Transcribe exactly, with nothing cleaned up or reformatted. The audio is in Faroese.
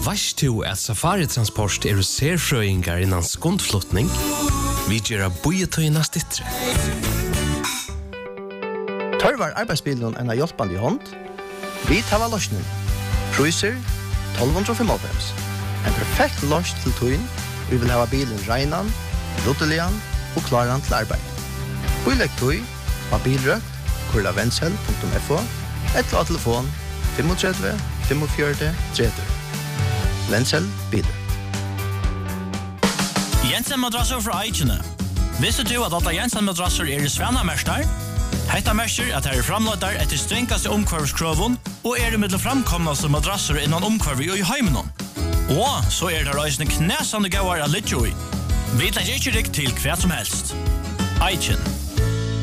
Vast du at Safari Transport er serfrøyngar innan skundflutning? Vi gjør bojetøyna stittre. Tørvar arbeidsbilen en av hjelpande i hånd. Vi tar løsning. Cruiser tolv fem fem. En perfekt løs til tøyen. Vi vil ha bilen regnan, ruttelian og klaran til arbeid. Bilegg tøy av bilrøkt, kurla vensel punktum f o, eller av telefon tre fem fem fire tre tre. Vensel biler. Jensen madrasser fra Eichene. Visste du at alle Jensen madrasser er i Svennamester? Hetta merker at her er framløyder etter strengeste omkvarvskroven og er i middel framkomneste madrasser innan omkvarv i heimenon. Og så er det reisende knæsande gauar av litt jo i. Vi legger ikke riktig til hva som helst. Eichen.